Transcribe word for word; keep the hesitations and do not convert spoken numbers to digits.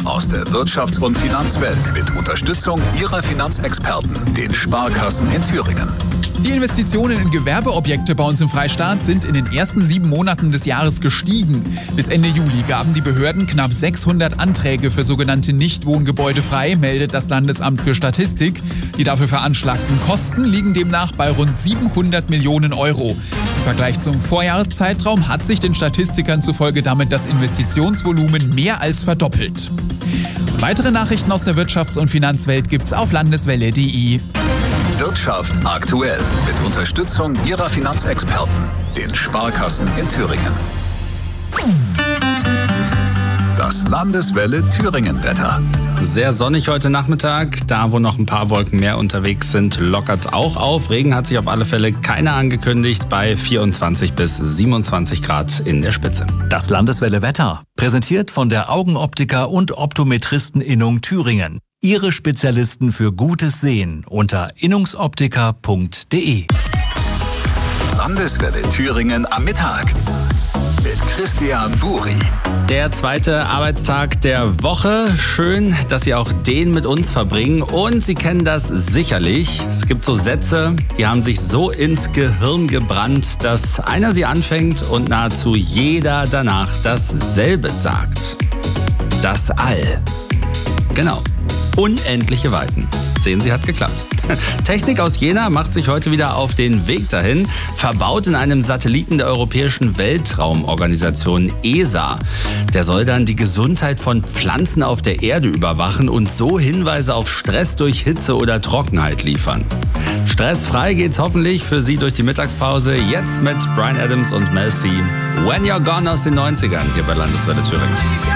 Nachrichten aus der Wirtschafts- und Finanzwelt mit Unterstützung Ihrer Finanzexperten, den Sparkassen in Thüringen. Die Investitionen in Gewerbeobjekte bei uns im Freistaat sind in den ersten sieben Monaten des Jahres gestiegen. Bis Ende Juli gaben die Behörden knapp sechshundert Anträge für sogenannte Nichtwohngebäude frei, meldet das Landesamt für Statistik. Die dafür veranschlagten Kosten liegen demnach bei rund siebenhundert Millionen Euro. Im Vergleich zum Vorjahreszeitraum hat sich den Statistikern zufolge damit das Investitionsvolumen mehr als verdoppelt. Weitere Nachrichten aus der Wirtschafts- und Finanzwelt gibt's auf landeswelle punkt de. Wirtschaft aktuell mit Unterstützung Ihrer Finanzexperten, den Sparkassen in Thüringen. Das Landeswelle Thüringen-Wetter. Sehr sonnig heute Nachmittag. Da, wo noch ein paar Wolken mehr unterwegs sind, lockert's auch auf. Regen hat sich auf alle Fälle keiner angekündigt bei vierundzwanzig bis siebenundzwanzig Grad in der Spitze. Das Landeswelle Wetter, präsentiert von der Augenoptiker und Optometristeninnung Thüringen. Ihre Spezialisten für gutes Sehen unter innungsoptiker punkt de. Landeswelle Thüringen am Mittag mit Christian Buri. Der zweite Arbeitstag der Woche. Schön, dass Sie auch den mit uns verbringen. Und Sie kennen das sicherlich. Es gibt so Sätze, die haben sich so ins Gehirn gebrannt, dass einer sie anfängt und nahezu jeder danach dasselbe sagt. Das All. Genau. Unendliche Weiten. Sehen Sie, hat geklappt. Technik aus Jena macht sich heute wieder auf den Weg dahin. Verbaut in einem Satelliten der Europäischen Weltraumorganisation E S A. Der soll dann die Gesundheit von Pflanzen auf der Erde überwachen und so Hinweise auf Stress durch Hitze oder Trockenheit liefern. Stressfrei geht's hoffentlich für Sie durch die Mittagspause. Jetzt mit Bryan Adams und Mel C. When You're Gone aus den neunzigern hier bei Landeswelle Thüringen.